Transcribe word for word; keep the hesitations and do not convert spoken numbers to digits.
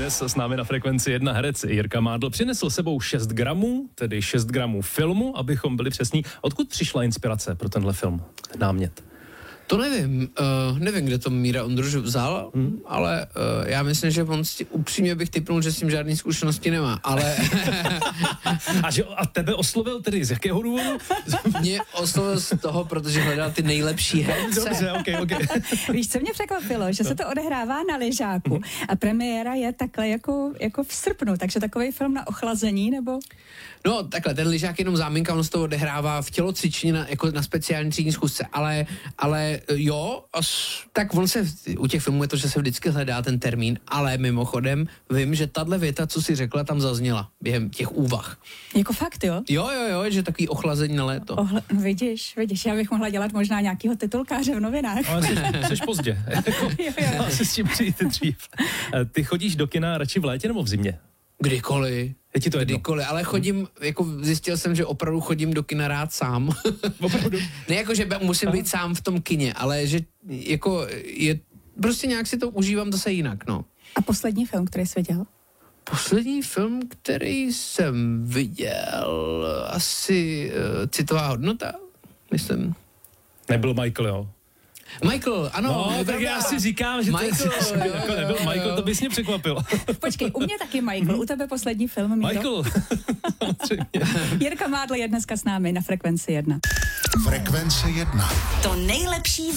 Dnes s námi na Frekvenci jedna herec Jirka Mádl přinesl sebou šest gramů, tedy šest gramů filmu, abychom byli přesní. Odkud přišla inspirace pro tenhle film, námět? To nevím, uh, nevím, kde to Míra Ondruž vzal, hmm. ale uh, já myslím, že on si, upřímně bych tipnul, že s tím žádný zkušenosti nemá, ale... a, že, a tebe oslovil tedy z jakého důvodu? Mě oslovil z toho, protože hledal ty nejlepší herce. Dobře, okej, okej. Víš, co mě překvapilo? Že se to odehrává na lyžáku a premiéra je takhle jako, jako v srpnu, takže takový film na ochlazení, nebo... No takhle, ten lyžák je jenom záminka, on se to odehrává v tělocvičně na, jako na speciální třídní zkusce, ale, ale jo, až, tak on se, u těch filmů je to, že se vždycky hledá ten termín, ale mimochodem vím, že tahle věta, co si řekla, tam zazněla během těch úvah. Jako fakt, jo? Jo, jo, jo, že takový ochlazení na léto. Ohle, no vidíš, vidíš, já bych mohla dělat možná nějakýho titulkáře v novinách. Ale jsi, jsi pozdě. jo, jo. Asi s tím přijít dřív. Ty chodíš do kina radši v létě nebo v zimě? Kdykoliv. Je ti to jedno? Kdykoliv, ale chodím, jako zjistil jsem, že opravdu chodím do kina rád sám. Opravdu? Ne jako, že musím být sám v tom kině, ale že jako je, prostě nějak si to užívám zase jinak, no. A poslední film, který jsi viděl? Poslední film, který jsem viděl, asi uh, Citová hodnota, myslím. Nebyl Michael, jo? Michael, ano. No, tak já si říkám, že Michael, to je, jako nebyl Michael, to bys mě překvapil. Počkej, u mě taky Michael, u tebe poslední film, Míro? Michael. Jirka Mádl je dneska s námi na Frekvenci jedna. Frekvence jedna. To nejlepší z